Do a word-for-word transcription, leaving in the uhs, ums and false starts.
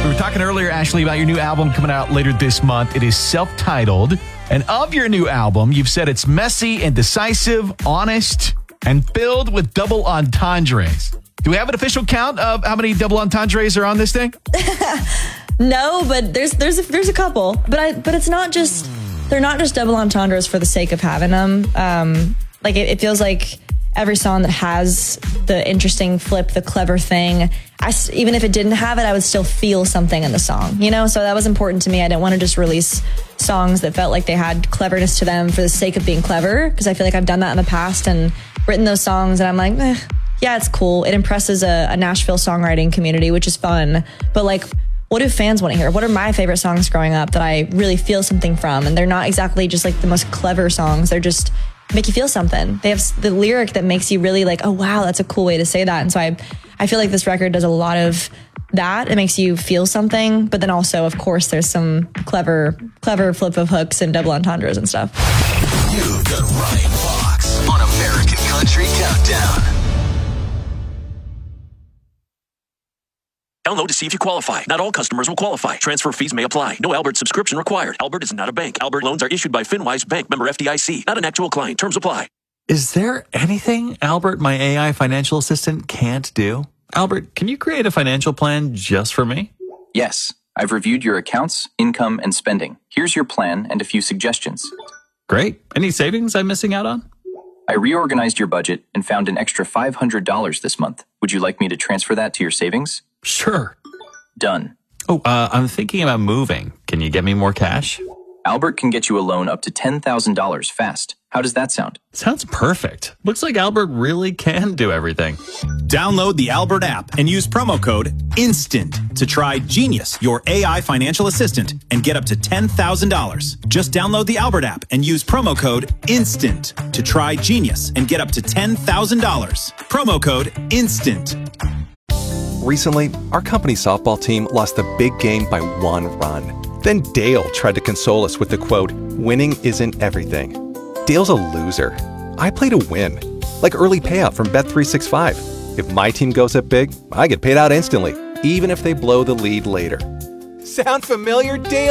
We were talking earlier, Ashley, about your new album coming out later this month. It is self-titled. And of your new album, you've said it's messy and decisive, honest, and filled with double entendres. Do we have an official count of how many double entendres are on this thing? No, but there's there's a, there's a couple. But I but it's not just they're not just double entendres for the sake of having them. Um, like it, it feels like every song that has the interesting flip, the clever thing, I, even if it didn't have it, I would still feel something in the song, you know? So that was important to me. I didn't want to just release songs that felt like they had cleverness to them for the sake of being clever, because I feel like I've done that in the past and written those songs and I'm like, eh, yeah, it's cool. It impresses a, a Nashville songwriting community, which is fun. But like, what do fans want to hear? What are my favorite songs growing up that I really feel something from? And they're not exactly just like the most clever songs. They're just make you feel something. They have the lyric that makes you really like, oh, wow, that's a cool way to say that. And so I, I feel like this record does a lot of that. It makes you feel something. But then also, of course, there's some clever, clever flip of hooks and double entendres and stuff. You've got Ryan Fox on American Country Countdown. Download to see if you qualify. Not all customers will qualify. Transfer fees may apply. No Albert subscription required. Albert is not a bank. Albert loans are issued by FinWise Bank, member F D I C. Not an actual client. Terms apply. Is there anything Albert, my A I financial assistant, can't do? Albert, can you create a financial plan just for me? Yes. I've reviewed your accounts, income, and spending. Here's your plan and a few suggestions. Great. Any savings I'm missing out on? I reorganized your budget and found an extra five hundred dollars this month. Would you like me to transfer that to your savings? Sure. Done. Oh, uh, I'm thinking about moving. Can you get me more cash? Albert can get you a loan up to ten thousand dollars fast. How does that sound? Sounds perfect. Looks like Albert really can do everything. Download the Albert app and use promo code INSTANT to try Genius, your A I financial assistant, and get up to ten thousand dollars. Just download the Albert app and use promo code INSTANT to try Genius and get up to ten thousand dollars. Promo code INSTANT. Recently, our company softball team lost the big game by one run. Then Dale tried to console us with the quote, "Winning isn't everything." Dale's a loser. I play to win. Like early payout from Bet three sixty-five. If my team goes up big, I get paid out instantly, even if they blow the lead later. Sound familiar, Dale?